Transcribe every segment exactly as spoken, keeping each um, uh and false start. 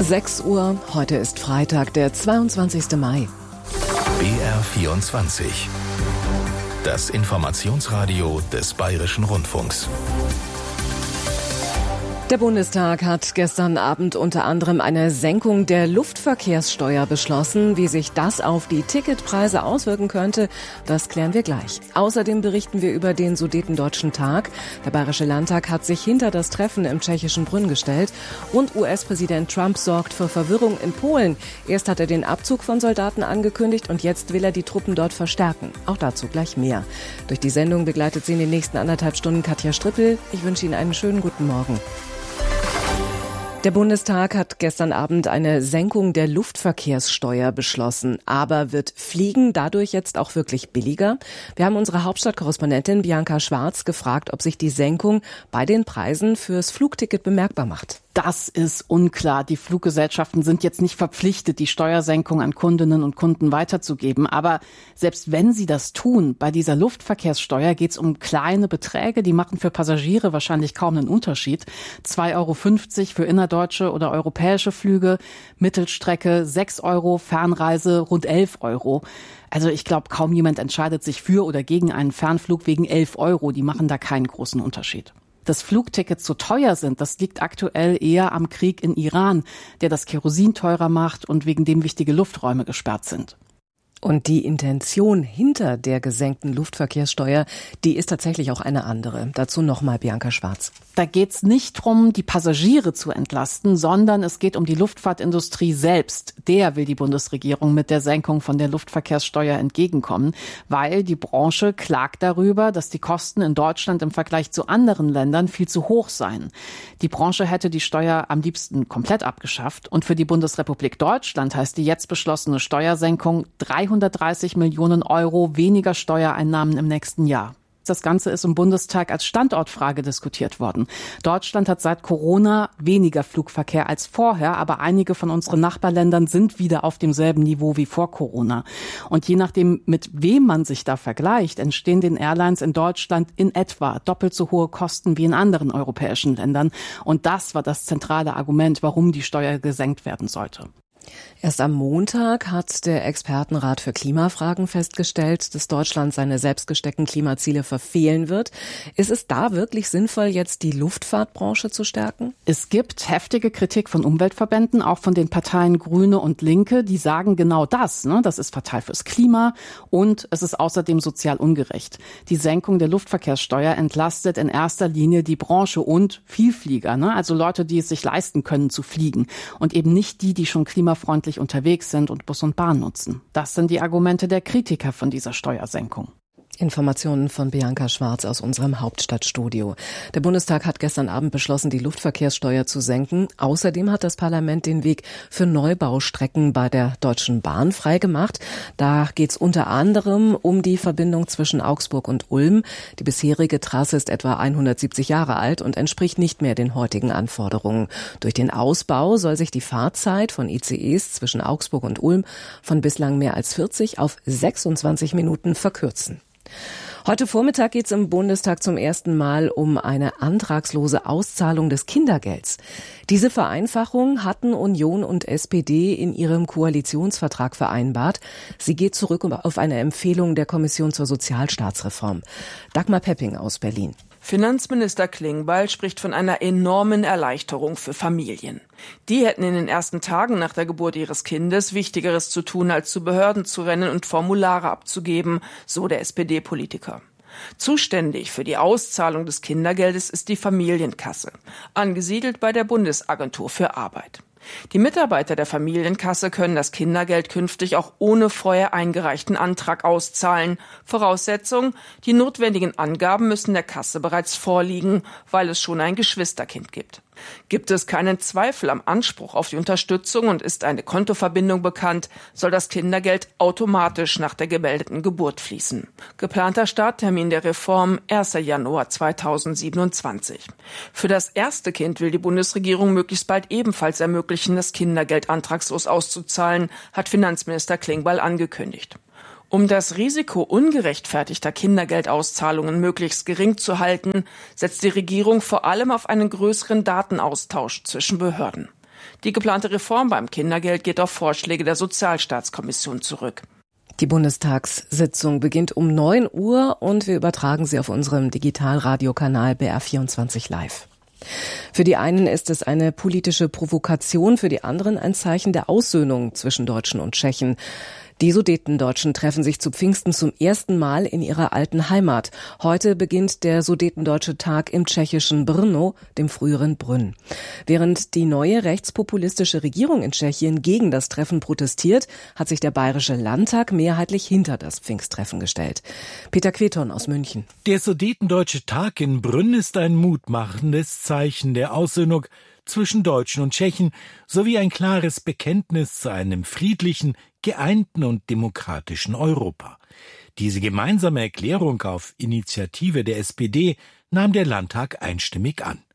sechs Uhr, heute ist Freitag, der zweiundzwanzigste Mai. B R vierundzwanzig. Das Informationsradio des Bayerischen Rundfunks. Der Bundestag hat gestern Abend unter anderem eine Senkung der Luftverkehrssteuer beschlossen. Wie sich das auf die Ticketpreise auswirken könnte, das klären wir gleich. Außerdem berichten wir über den Sudetendeutschen Tag. Der Bayerische Landtag hat sich hinter das Treffen im tschechischen Brünn gestellt. Und U S-Präsident Trump sorgt für Verwirrung in Polen. Erst hat er den Abzug von Soldaten angekündigt und jetzt will er die Truppen dort verstärken. Auch dazu gleich mehr. Durch die Sendung begleitet Sie in den nächsten anderthalb Stunden Katja Strippel. Ich wünsche Ihnen einen schönen guten Morgen. Der Bundestag hat gestern Abend eine Senkung der Luftverkehrssteuer beschlossen. Aber wird Fliegen dadurch jetzt auch wirklich billiger? Wir haben unsere Hauptstadtkorrespondentin Bianca Schwarz gefragt, ob sich die Senkung bei den Preisen fürs Flugticket bemerkbar macht. Das ist unklar. Die Fluggesellschaften sind jetzt nicht verpflichtet, die Steuersenkung an Kundinnen und Kunden weiterzugeben. Aber selbst wenn sie das tun, bei dieser Luftverkehrssteuer geht es um kleine Beträge. Die machen für Passagiere wahrscheinlich kaum einen Unterschied. zwei Euro fünfzig für innerdeutsche oder europäische Flüge, Mittelstrecke sechs Euro, Fernreise rund elf Euro. Also ich glaube, kaum jemand entscheidet sich für oder gegen einen Fernflug wegen elf Euro. Die machen da keinen großen Unterschied. Dass Flugtickets so teuer sind, das liegt aktuell eher am Krieg in Iran, der das Kerosin teurer macht und wegen dem wichtige Lufträume gesperrt sind. Und die Intention hinter der gesenkten Luftverkehrssteuer, die ist tatsächlich auch eine andere. Dazu nochmal Bianca Schwarz. Da geht's nicht darum, die Passagiere zu entlasten, sondern es geht um die Luftfahrtindustrie selbst. Der will die Bundesregierung mit der Senkung von der Luftverkehrssteuer entgegenkommen, weil die Branche klagt darüber, dass die Kosten in Deutschland im Vergleich zu anderen Ländern viel zu hoch seien. Die Branche hätte die Steuer am liebsten komplett abgeschafft. Und für die Bundesrepublik Deutschland heißt die jetzt beschlossene Steuersenkung dreihundertdreißig Millionen Euro weniger Steuereinnahmen im nächsten Jahr. Das Ganze ist im Bundestag als Standortfrage diskutiert worden. Deutschland hat seit Corona weniger Flugverkehr als vorher, aber einige von unseren Nachbarländern sind wieder auf demselben Niveau wie vor Corona. Und je nachdem, mit wem man sich da vergleicht, entstehen den Airlines in Deutschland in etwa doppelt so hohe Kosten wie in anderen europäischen Ländern. Und das war das zentrale Argument, warum die Steuer gesenkt werden sollte. Erst am Montag hat der Expertenrat für Klimafragen festgestellt, dass Deutschland seine selbst gesteckten Klimaziele verfehlen wird. Ist es da wirklich sinnvoll, jetzt die Luftfahrtbranche zu stärken? Es gibt heftige Kritik von Umweltverbänden, auch von den Parteien Grüne und Linke. Die sagen genau das. Ne? Das ist fatal fürs Klima und es ist außerdem sozial ungerecht. Die Senkung der Luftverkehrssteuer entlastet in erster Linie die Branche und Vielflieger, ne? Also Leute, die es sich leisten können zu fliegen und eben nicht die, die schon klimafreundlich unterwegs sind und Bus und Bahn nutzen. Das sind die Argumente der Kritiker von dieser Steuersenkung. Informationen von Bianca Schwarz aus unserem Hauptstadtstudio. Der Bundestag hat gestern Abend beschlossen, die Luftverkehrssteuer zu senken. Außerdem hat das Parlament den Weg für Neubaustrecken bei der Deutschen Bahn freigemacht. Da geht es unter anderem um die Verbindung zwischen Augsburg und Ulm. Die bisherige Trasse ist etwa hundertsiebzig Jahre alt und entspricht nicht mehr den heutigen Anforderungen. Durch den Ausbau soll sich die Fahrzeit von I C Es zwischen Augsburg und Ulm von bislang mehr als vierzig auf sechsundzwanzig Minuten verkürzen. Heute Vormittag geht es im Bundestag zum ersten Mal um eine antragslose Auszahlung des Kindergelds. Diese Vereinfachung hatten Union und S P D in ihrem Koalitionsvertrag vereinbart. Sie geht zurück auf eine Empfehlung der Kommission zur Sozialstaatsreform. Dagmar Pepping aus Berlin. Finanzminister Klingbeil spricht von einer enormen Erleichterung für Familien. Die hätten in den ersten Tagen nach der Geburt ihres Kindes Wichtigeres zu tun, als zu Behörden zu rennen und Formulare abzugeben, so der S P D-Politiker. Zuständig für die Auszahlung des Kindergeldes ist die Familienkasse, angesiedelt bei der Bundesagentur für Arbeit. Die Mitarbeiter der Familienkasse können das Kindergeld künftig auch ohne vorher eingereichten Antrag auszahlen. Voraussetzung: die notwendigen Angaben müssen der Kasse bereits vorliegen, weil es schon ein Geschwisterkind gibt. Gibt es keinen Zweifel am Anspruch auf die Unterstützung und ist eine Kontoverbindung bekannt, soll das Kindergeld automatisch nach der gemeldeten Geburt fließen. Geplanter Starttermin der Reform erster Januar zweitausendsiebenundzwanzig. Für das erste Kind will die Bundesregierung möglichst bald ebenfalls ermöglichen, das Kindergeld antragslos auszuzahlen, hat Finanzminister Klingbeil angekündigt. Um das Risiko ungerechtfertigter Kindergeldauszahlungen möglichst gering zu halten, setzt die Regierung vor allem auf einen größeren Datenaustausch zwischen Behörden. Die geplante Reform beim Kindergeld geht auf Vorschläge der Sozialstaatskommission zurück. Die Bundestagssitzung beginnt um neun Uhr und wir übertragen sie auf unserem Digitalradiokanal B R vierundzwanzig Live. Für die einen ist es eine politische Provokation, für die anderen ein Zeichen der Aussöhnung zwischen Deutschen und Tschechen. Die Sudetendeutschen treffen sich zu Pfingsten zum ersten Mal in ihrer alten Heimat. Heute beginnt der Sudetendeutsche Tag im tschechischen Brno, dem früheren Brünn. Während die neue rechtspopulistische Regierung in Tschechien gegen das Treffen protestiert, hat sich der Bayerische Landtag mehrheitlich hinter das Pfingsttreffen gestellt. Peter Queton aus München. Der Sudetendeutsche Tag in Brünn ist ein mutmachendes Zeichen der Aussöhnung zwischen Deutschen und Tschechen sowie ein klares Bekenntnis zu einem friedlichen, geeinten und demokratischen Europa. Diese gemeinsame Erklärung auf Initiative der S P D nahm der Landtag einstimmig an.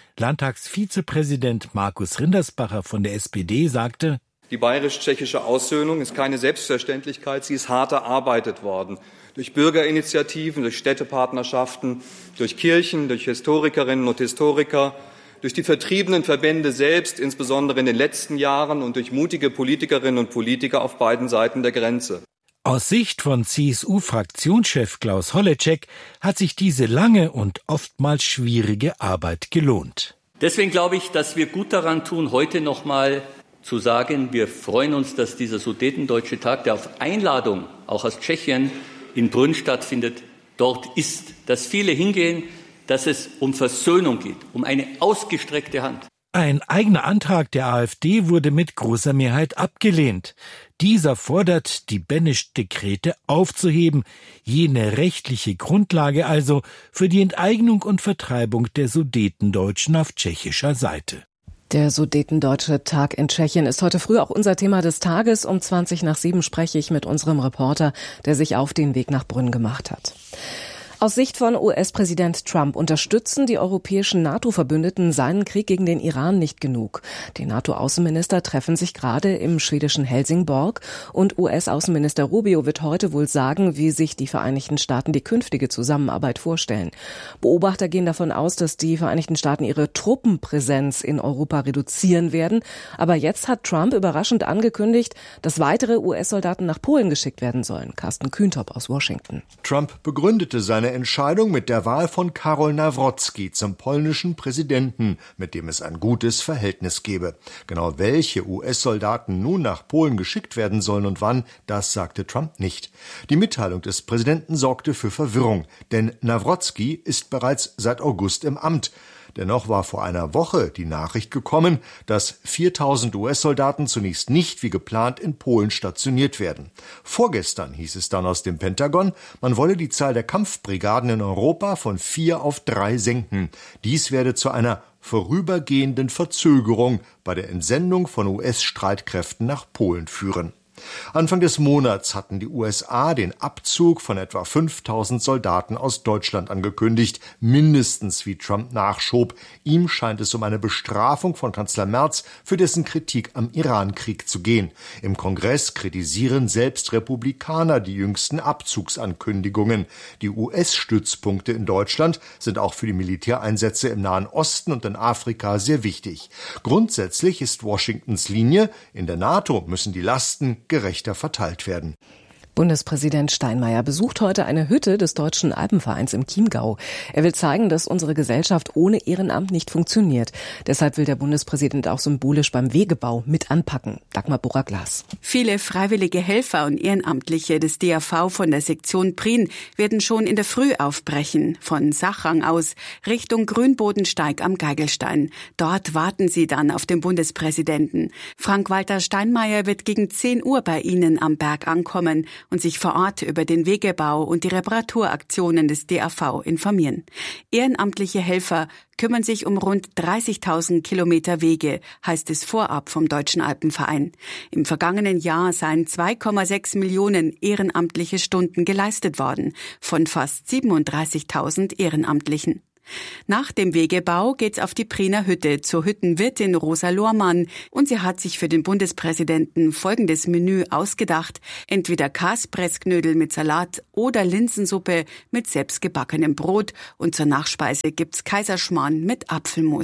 Landtagsvizepräsident Markus Rindersbacher von der S P D sagte: Die bayerisch-tschechische Aussöhnung ist keine Selbstverständlichkeit, sie ist hart erarbeitet worden. Durch Bürgerinitiativen, durch Städtepartnerschaften, durch Kirchen, durch Historikerinnen und Historiker, durch die vertriebenen Verbände selbst, insbesondere in den letzten Jahren, und durch mutige Politikerinnen und Politiker auf beiden Seiten der Grenze. Aus Sicht von C S U-Fraktionschef Klaus Holleczek hat sich diese lange und oftmals schwierige Arbeit gelohnt. Deswegen glaube ich, dass wir gut daran tun, heute noch mal zu sagen, wir freuen uns, dass dieser Sudetendeutsche Tag, der auf Einladung auch aus Tschechien in Brünn stattfindet, dort ist, dass viele hingehen, dass es um Versöhnung geht, um eine ausgestreckte Hand. Ein eigener Antrag der AfD wurde mit großer Mehrheit abgelehnt. Dieser fordert, die Benesch-Dekrete aufzuheben, jene rechtliche Grundlage also für die Enteignung und Vertreibung der Sudetendeutschen auf tschechischer Seite. Der Sudetendeutsche Tag in Tschechien ist heute früh auch unser Thema des Tages. Um zwanzig nach sieben spreche ich mit unserem Reporter, der sich auf den Weg nach Brünn gemacht hat. Aus Sicht von U S-Präsident Trump unterstützen die europäischen NATO-Verbündeten seinen Krieg gegen den Iran nicht genug. Die NATO-Außenminister treffen sich gerade im schwedischen Helsingborg und U S-Außenminister Rubio wird heute wohl sagen, wie sich die Vereinigten Staaten die künftige Zusammenarbeit vorstellen. Beobachter gehen davon aus, dass die Vereinigten Staaten ihre Truppenpräsenz in Europa reduzieren werden. Aber jetzt hat Trump überraschend angekündigt, dass weitere U S-Soldaten nach Polen geschickt werden sollen. Carsten Kühntop aus Washington. Trump begründete seine Entscheidung mit der Wahl von Karol Nawrocki zum polnischen Präsidenten, mit dem es ein gutes Verhältnis gebe. Genau welche U S-Soldaten nun nach Polen geschickt werden sollen und wann, das sagte Trump nicht. Die Mitteilung des Präsidenten sorgte für Verwirrung, denn Nawrocki ist bereits seit August im Amt. Dennoch war vor einer Woche die Nachricht gekommen, dass viertausend U S-Soldaten zunächst nicht wie geplant in Polen stationiert werden. Vorgestern hieß es dann aus dem Pentagon, man wolle die Zahl der Kampfbrigaden in Europa von vier auf drei senken. Dies werde zu einer vorübergehenden Verzögerung bei der Entsendung von U S-Streitkräften nach Polen führen. Anfang des Monats hatten die U S A den Abzug von etwa fünftausend Soldaten aus Deutschland angekündigt, mindestens wie Trump nachschob. Ihm scheint es um eine Bestrafung von Kanzler Merz für dessen Kritik am Iran-Krieg zu gehen. Im Kongress kritisieren selbst Republikaner die jüngsten Abzugsankündigungen. Die U S-Stützpunkte in Deutschland sind auch für die Militäreinsätze im Nahen Osten und in Afrika sehr wichtig. Grundsätzlich ist Washingtons Linie, in der NATO müssen die Lasten gerechter verteilt werden. Bundespräsident Steinmeier besucht heute eine Hütte des Deutschen Alpenvereins im Chiemgau. Er will zeigen, dass unsere Gesellschaft ohne Ehrenamt nicht funktioniert. Deshalb will der Bundespräsident auch symbolisch beim Wegebau mit anpacken. Dagmar Burra-Glas. Viele freiwillige Helfer und Ehrenamtliche des D A V von der Sektion Prien werden schon in der Früh aufbrechen. Von Sachrang aus Richtung Grünbodensteig am Geigelstein. Dort warten sie dann auf den Bundespräsidenten. Frank-Walter Steinmeier wird gegen zehn Uhr bei ihnen am Berg ankommen und sich vor Ort über den Wegebau und die Reparaturaktionen des D A V informieren. Ehrenamtliche Helfer kümmern sich um rund dreißigtausend Kilometer Wege, heißt es vorab vom Deutschen Alpenverein. Im vergangenen Jahr seien zwei Komma sechs Millionen ehrenamtliche Stunden geleistet worden, von fast siebenunddreißigtausend Ehrenamtlichen. Nach dem Wegebau geht's auf die Priener Hütte zur Hüttenwirtin Rosa Lohrmann und sie hat sich für den Bundespräsidenten folgendes Menü ausgedacht: entweder Kaspressknödel mit Salat oder Linsensuppe mit selbstgebackenem Brot und zur Nachspeise gibt's Kaiserschmarrn mit Apfelmus.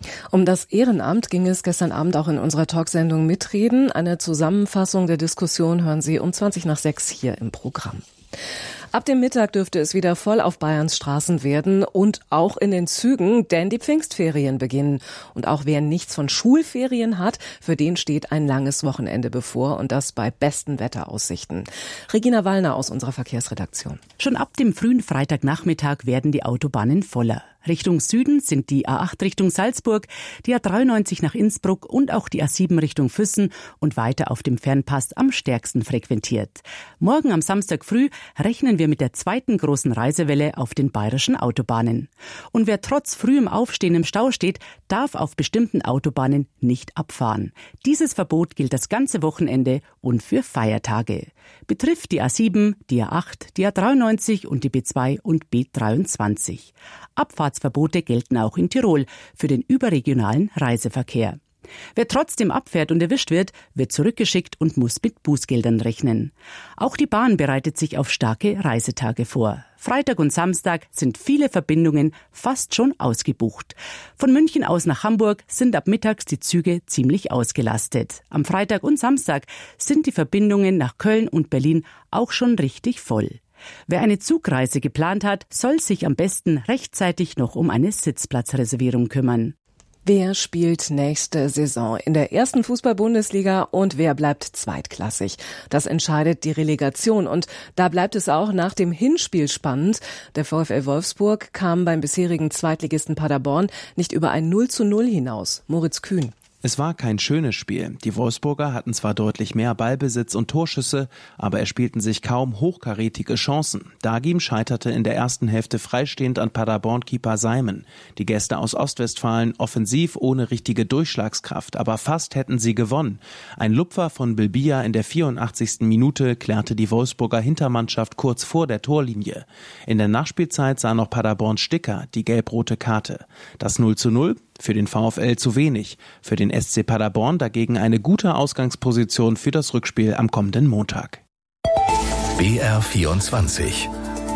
Um das Ehrenamt ging es gestern Abend auch in unserer Talksendung Mitreden. Eine Zusammenfassung der Diskussion hören Sie um zwanzig nach sechs hier im Programm. Ab dem Mittag dürfte es wieder voll auf Bayerns Straßen werden und auch in den Zügen, denn die Pfingstferien beginnen. Und auch wer nichts von Schulferien hat, für den steht ein langes Wochenende bevor und das bei besten Wetteraussichten. Regina Wallner aus unserer Verkehrsredaktion. Schon ab dem frühen Freitagnachmittag werden die Autobahnen voller. Richtung Süden sind die A acht Richtung Salzburg, die A dreiundneunzig nach Innsbruck und auch die A sieben Richtung Füssen und weiter auf dem Fernpass am stärksten frequentiert. Morgen am Samstag früh rechnen wir mit der zweiten großen Reisewelle auf den bayerischen Autobahnen. Und wer trotz frühem Aufstehen im Stau steht, darf auf bestimmten Autobahnen nicht abfahren. Dieses Verbot gilt das ganze Wochenende und für Feiertage. Betrifft die A sieben, die A acht, die A dreiundneunzig und die B zwei und B dreiundzwanzig. Abfahrtsverbote gelten auch in Tirol für den überregionalen Reiseverkehr. Wer trotzdem abfährt und erwischt wird, wird zurückgeschickt und muss mit Bußgeldern rechnen. Auch die Bahn bereitet sich auf starke Reisetage vor. Freitag und Samstag sind viele Verbindungen fast schon ausgebucht. Von München aus nach Hamburg sind ab mittags die Züge ziemlich ausgelastet. Am Freitag und Samstag sind die Verbindungen nach Köln und Berlin auch schon richtig voll. Wer eine Zugreise geplant hat, soll sich am besten rechtzeitig noch um eine Sitzplatzreservierung kümmern. Wer spielt nächste Saison in der ersten Fußball-Bundesliga und wer bleibt zweitklassig? Das entscheidet die Relegation und da bleibt es auch nach dem Hinspiel spannend. Der VfL Wolfsburg kam beim bisherigen Zweitligisten Paderborn nicht über ein null zu null hinaus. Moritz Kühn. Es war kein schönes Spiel. Die Wolfsburger hatten zwar deutlich mehr Ballbesitz und Torschüsse, aber erspielten sich kaum hochkarätige Chancen. Dagim scheiterte in der ersten Hälfte freistehend an Paderborn-Keeper Simon. Die Gäste aus Ostwestfalen offensiv ohne richtige Durchschlagskraft, aber fast hätten sie gewonnen. Ein Lupfer von Bilbia in der vierundachtzigsten Minute klärte die Wolfsburger Hintermannschaft kurz vor der Torlinie. In der Nachspielzeit sah noch Paderborn Sticker die gelb-rote Karte. Das null zu null? Für den VfL zu wenig. Für den S C Paderborn dagegen eine gute Ausgangsposition für das Rückspiel am kommenden Montag. B R vierundzwanzig.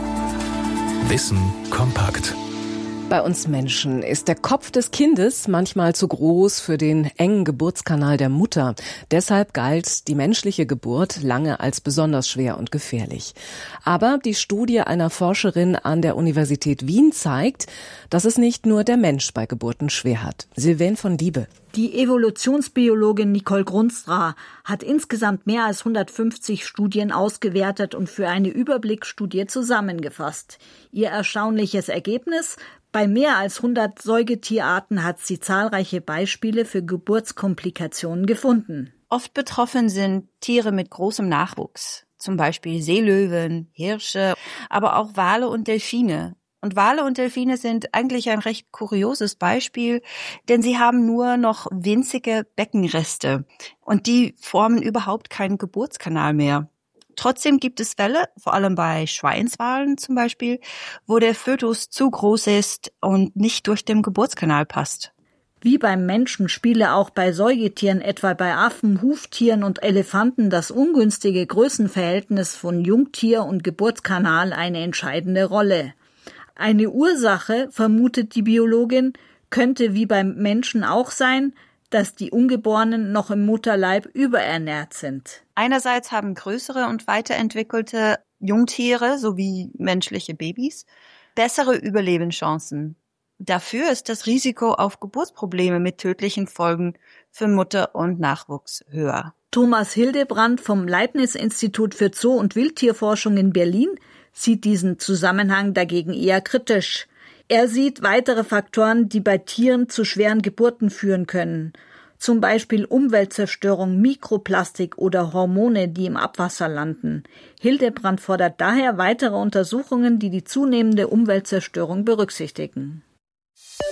Wissen kompakt. Bei uns Menschen ist der Kopf des Kindes manchmal zu groß für den engen Geburtskanal der Mutter. Deshalb galt die menschliche Geburt lange als besonders schwer und gefährlich. Aber die Studie einer Forscherin an der Universität Wien zeigt, dass es nicht nur der Mensch bei Geburten schwer hat. Sylvain von Diebe. Die Evolutionsbiologin Nicole Grunstra hat insgesamt mehr als hundertfünfzig Studien ausgewertet und für eine Überblicksstudie zusammengefasst. Ihr erstaunliches Ergebnis: Bei mehr als hundert Säugetierarten hat sie zahlreiche Beispiele für Geburtskomplikationen gefunden. Oft betroffen sind Tiere mit großem Nachwuchs, zum Beispiel Seelöwen, Hirsche, aber auch Wale und Delfine. Und Wale und Delfine sind eigentlich ein recht kurioses Beispiel, denn sie haben nur noch winzige Beckenreste und die formen überhaupt keinen Geburtskanal mehr. Trotzdem gibt es Fälle, vor allem bei Schweinswalen zum Beispiel, wo der Fötus zu groß ist und nicht durch den Geburtskanal passt. Wie beim Menschen spiele auch bei Säugetieren, etwa bei Affen, Huftieren und Elefanten, das ungünstige Größenverhältnis von Jungtier und Geburtskanal eine entscheidende Rolle. Eine Ursache, vermutet die Biologin, könnte wie beim Menschen auch sein, dass die Ungeborenen noch im Mutterleib überernährt sind. Einerseits haben größere und weiterentwickelte Jungtiere sowie menschliche Babys bessere Überlebenschancen. Dafür ist das Risiko auf Geburtsprobleme mit tödlichen Folgen für Mutter und Nachwuchs höher. Thomas Hildebrand vom Leibniz-Institut für Zoo- und Wildtierforschung in Berlin sieht diesen Zusammenhang dagegen eher kritisch. Er sieht weitere Faktoren, die bei Tieren zu schweren Geburten führen können. Zum Beispiel Umweltzerstörung, Mikroplastik oder Hormone, die im Abwasser landen. Hildebrand fordert daher weitere Untersuchungen, die die zunehmende Umweltzerstörung berücksichtigen.